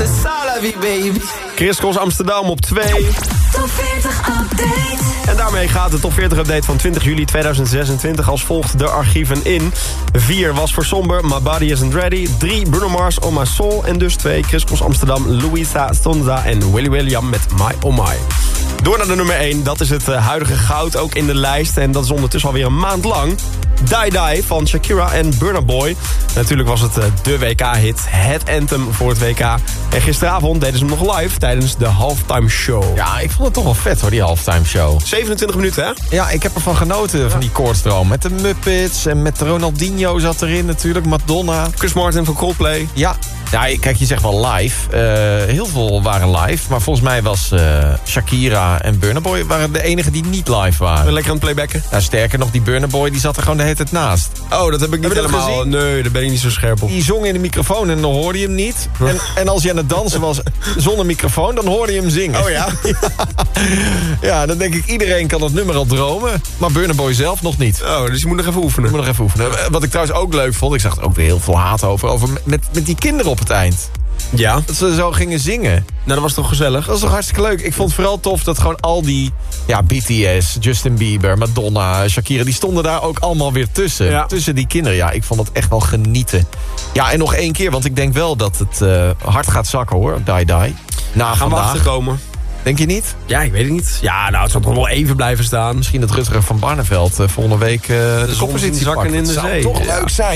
c'est ça la vie, baby. Chris Cross Amsterdam op 2. Top 40 update. En daarmee gaat de Top 40 update van 20 juli 2026 als volgt de archieven in. 4 was voor Somber, My Body Isn't Ready. 3 Bruno Mars, Oh My Soul. En dus 2 Chris Cross Amsterdam, Louisa Stonza en Willy William met My Oh My. Door naar de nummer 1, dat is het huidige goud ook in de lijst. En dat is ondertussen alweer een maand lang. Die Die van Shakira en Burna Boy. Natuurlijk was het de WK-hit, het anthem voor het WK. En gisteravond deden ze hem nog live tijdens de halftime show. Ja, ik vond het toch wel vet hoor, die halftime show. 27 minuten, hè? Ja, ik heb ervan genoten, van die koordstroom. Met de Muppets en met Ronaldinho zat erin natuurlijk, Madonna. Chris Martin van Coldplay. Ja, kijk, je zegt wel live. Heel veel waren live. Maar volgens mij was Shakira en Burna Boy waren de enigen die niet live waren. Lekker aan het playbacken. Nou, sterker nog, die Burna Boy die zat er gewoon de hele tijd naast. Oh, dat heb ik niet helemaal gezien. Nee, daar ben ik niet zo scherp op. Die zong in de microfoon en dan hoorde je hem niet. En als je aan het dansen was zonder microfoon, dan hoorde je hem zingen. Oh ja? Ja, dan denk ik, iedereen kan het nummer al dromen. Maar Burna Boy zelf nog niet. Oh, dus je moet nog even oefenen. Wat ik trouwens ook leuk vond, ik zag er ook weer heel veel haat over met die kinderen op het eind. Ja. Dat ze zo gingen zingen. Nou, dat was toch gezellig? Dat was toch hartstikke leuk. Ik vond het vooral tof dat gewoon al die... Ja, BTS, Justin Bieber, Madonna, Shakira... die stonden daar ook allemaal weer tussen. Ja. Tussen die kinderen. Ja, ik vond het echt wel genieten. Ja, en nog 1 keer, want ik denk wel dat het hard gaat zakken, hoor. Die. Gaan vandaag. we achterkomen. Denk je niet? Ja, ik weet het niet. Ja, nou, het zal toch wel even blijven staan. Misschien dat Rutger van Barneveld volgende week de zon koppositie zakken pakt. in de Dat zou zee. toch leuk zijn.